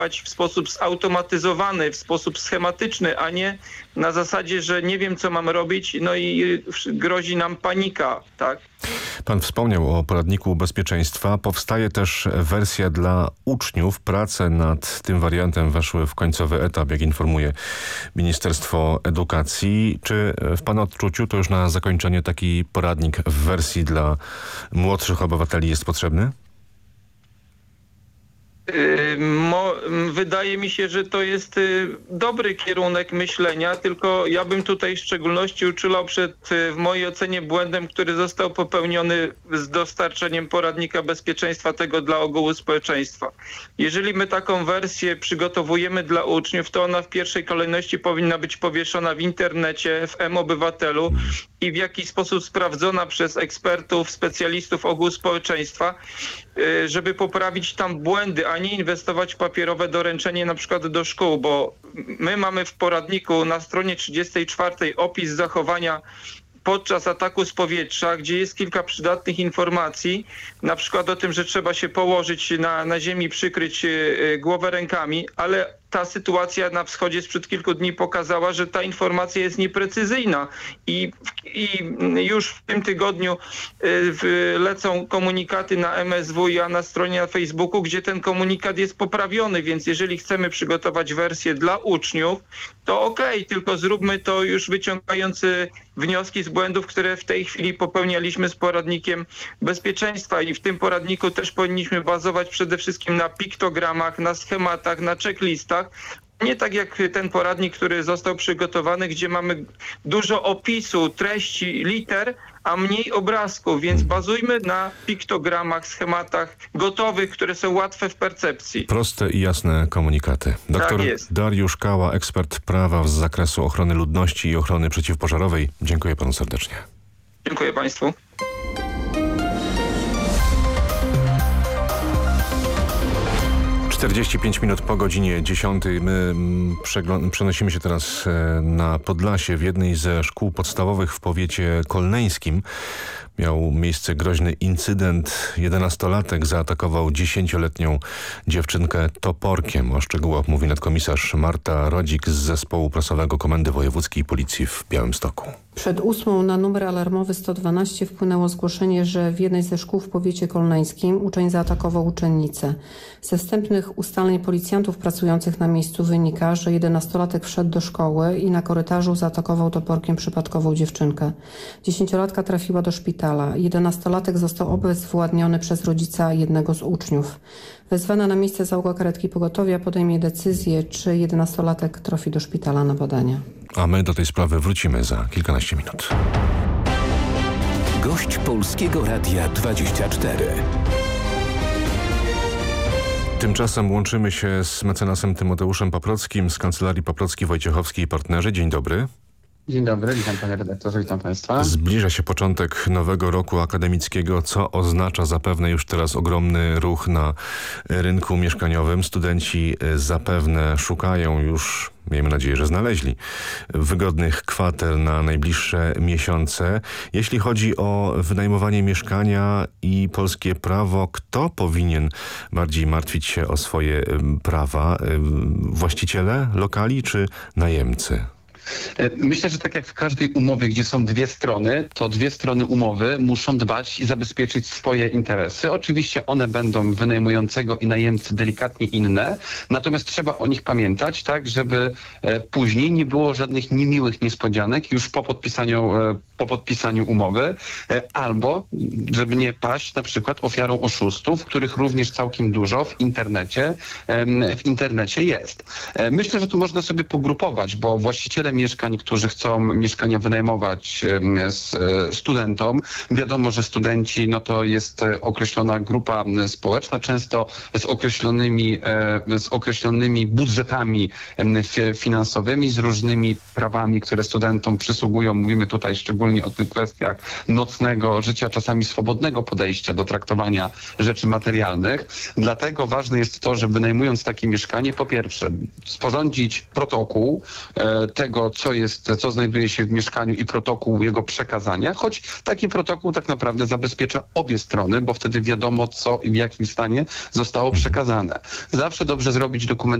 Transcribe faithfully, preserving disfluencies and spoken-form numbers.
w sposób zautomatyzowany, w sposób schematyczny, a nie na zasadzie, że nie wiem, co mam robić, no i grozi nam panika, tak? Pan wspomniał o poradniku bezpieczeństwa. Powstaje też wersja dla uczniów. Prace nad tym wariantem weszły w końcowy etap, jak informuje Ministerstwo Edukacji. Czy w Pana odczuciu to już na zakończenie taki poradnik w wersji dla młodszych obywateli jest potrzebny? Wydaje mi się, że to jest dobry kierunek myślenia, tylko ja bym tutaj w szczególności uczulał przed, w mojej ocenie, błędem, który został popełniony z dostarczeniem poradnika bezpieczeństwa tego dla ogółu społeczeństwa. Jeżeli my taką wersję przygotowujemy dla uczniów, to ona w pierwszej kolejności powinna być powieszona w internecie, w M-Obywatelu i w jakiś sposób sprawdzona przez ekspertów, specjalistów ogółu społeczeństwa, żeby poprawić tam błędy, a nie inwestować w papierowe doręczenie na przykład do szkół, bo my mamy w poradniku na stronie trzydziestej czwartej opis zachowania podczas ataku z powietrza, gdzie jest kilka przydatnych informacji, na przykład o tym, że trzeba się położyć na, na ziemi, przykryć y, głowę rękami, ale ta sytuacja na wschodzie sprzed kilku dni pokazała, że ta informacja jest nieprecyzyjna i, i już w tym tygodniu y, lecą komunikaty na M S W i na stronie na Facebooku, gdzie ten komunikat jest poprawiony, więc jeżeli chcemy przygotować wersję dla uczniów, to okej, okay, tylko zróbmy to już wyciągając wnioski z błędów, które w tej chwili popełnialiśmy z poradnikiem bezpieczeństwa i w tym poradniku też powinniśmy bazować przede wszystkim na piktogramach, na schematach, na checklistach. Nie tak jak ten poradnik, który został przygotowany, gdzie mamy dużo opisu, treści, liter, a mniej obrazków, więc bazujmy na piktogramach, schematach gotowych, które są łatwe w percepcji. Proste i jasne komunikaty. Doktor Tak jest. Dariusz Kała, ekspert prawa z zakresu ochrony ludności i ochrony przeciwpożarowej. Dziękuję panu serdecznie. Dziękuję państwu. czterdzieści pięć minut po godzinie dziesiątej. My przenosimy się teraz na Podlasie. W jednej ze szkół podstawowych w powiecie kolneńskim miał miejsce groźny incydent. jedenastolatek zaatakował dziesięcioletnią dziewczynkę toporkiem. O szczegółach mówi nadkomisarz Marta Rodzik z zespołu prasowego Komendy Wojewódzkiej Policji w Białymstoku. Przed ósmą na numer alarmowy sto dwanaście wpłynęło zgłoszenie, że w jednej ze szkół w powiecie kolneńskim uczeń zaatakował uczennicę. Ze wstępnych ustaleń policjantów pracujących na miejscu wynika, że jedenastolatek wszedł do szkoły i na korytarzu zaatakował toporkiem przypadkową dziewczynkę. Dziesięciolatka trafiła do szpitala. Jedenastolatek został obezwładniony przez rodzica jednego z uczniów. Wezwana na miejsce załoga karetki pogotowia podejmie decyzję, czy jedenastolatek trafi do szpitala na badania. A my do tej sprawy wrócimy za kilkanaście minut. Gość Polskiego Radia dwadzieścia cztery. Tymczasem łączymy się z mecenasem Tymoteuszem Paprockim z Kancelarii Paprocki, Wojciechowski i Partnerzy. Dzień dobry. Dzień dobry, witam panie redaktorze, witam państwa. Zbliża się początek nowego roku akademickiego, co oznacza zapewne już teraz ogromny ruch na rynku mieszkaniowym. Studenci zapewne szukają już, miejmy nadzieję, że znaleźli, wygodnych kwater na najbliższe miesiące. Jeśli chodzi o wynajmowanie mieszkania i polskie prawo, kto powinien bardziej martwić się o swoje prawa? Właściciele lokali czy najemcy? Myślę, że tak jak w każdej umowie, gdzie są dwie strony, to dwie strony umowy muszą dbać i zabezpieczyć swoje interesy. Oczywiście one będą wynajmującego i najemcy delikatnie inne, natomiast trzeba o nich pamiętać, tak, żeby później nie było żadnych niemiłych niespodzianek już po podpisaniu, po podpisaniu umowy, albo żeby nie paść na przykład ofiarą oszustów, których również całkiem dużo w internecie, w internecie jest. Myślę, że tu można sobie pogrupować, bo właściciele mieszkań, którzy chcą mieszkania wynajmować studentom. Wiadomo, że studenci no to jest określona grupa społeczna, często z określonymi, z określonymi budżetami finansowymi, z różnymi prawami, które studentom przysługują. Mówimy tutaj szczególnie o tych kwestiach nocnego życia, czasami swobodnego podejścia do traktowania rzeczy materialnych. Dlatego ważne jest to, że wynajmując takie mieszkanie, po pierwsze sporządzić protokół tego, tego, co jest, co znajduje się w mieszkaniu i protokół jego przekazania, choć taki protokół tak naprawdę zabezpiecza obie strony, bo wtedy wiadomo, co i w jakim stanie zostało przekazane. Zawsze dobrze zrobić dokument